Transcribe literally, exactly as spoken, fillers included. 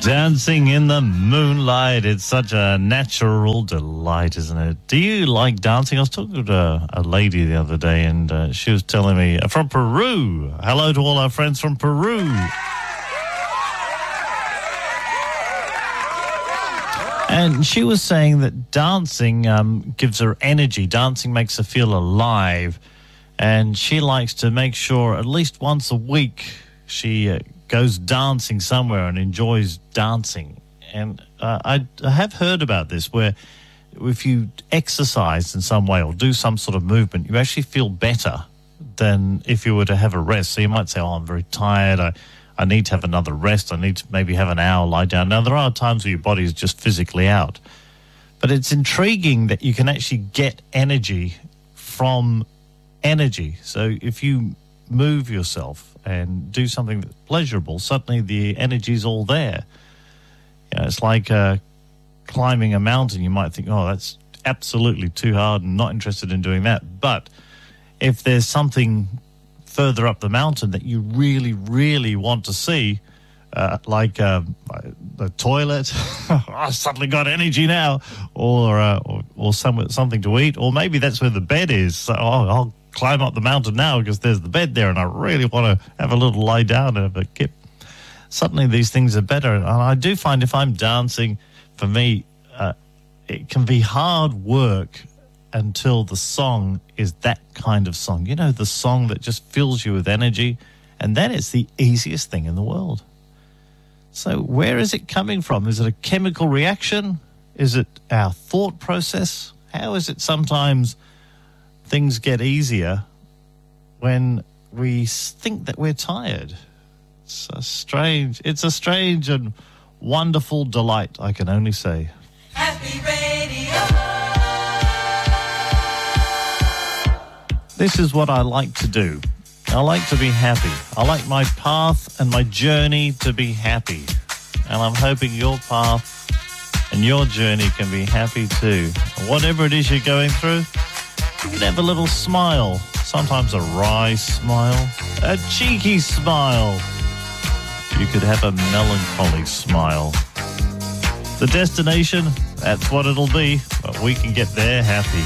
Dancing in the moonlight. It's such a natural delight, isn't it? Do you like dancing? I was talking to a, a lady the other day, and uh, she was telling me, uh, from Peru. Hello to all our friends from Peru. And she was saying that dancing um, gives her energy. Dancing makes her feel alive. And she likes to make sure at least once a week she uh, goes dancing somewhere and enjoys dancing. And uh, I, I have heard about this, where if you exercise in some way or do some sort of movement, you actually feel better than if you were to have a rest. So you might say, oh, I'm very tired. I, I need to have another rest. I need to maybe have an hour lie down. Now, there are times where your body is just physically out. But it's intriguing that you can actually get energy from energy. So if you move yourself and do something that's pleasurable, suddenly the energy's all there. You know, it's like uh, climbing a mountain. You might think, oh, that's absolutely too hard and not interested in doing that. But if there's something further up the mountain that you really, really want to see, uh, like uh, the toilet, I suddenly got energy now, or uh, or, or some, something to eat, or maybe that's where the bed is. So oh, I'll climb up the mountain now because there's the bed there and I really want to have a little lie down and have a kip. Suddenly these things are better. And I do find if I'm dancing, for me, uh, it can be hard work until the song is that kind of song. You know, the song that just fills you with energy, and then it's the easiest thing in the world. So where is it coming from? Is it a chemical reaction? Is it our thought process? How is it sometimes things get easier when we think that we're tired? It's a strange, it's a strange and wonderful delight, I can only say. Happy Radio. This is what I like to do. I like to be happy. I like my path and my journey to be happy. And I'm hoping your path and your journey can be happy too. Whatever it is you're going through, you can have a little smile, sometimes a wry smile, a cheeky smile. You could have a melancholy smile. The destination, that's what it'll be, but we can get there happy.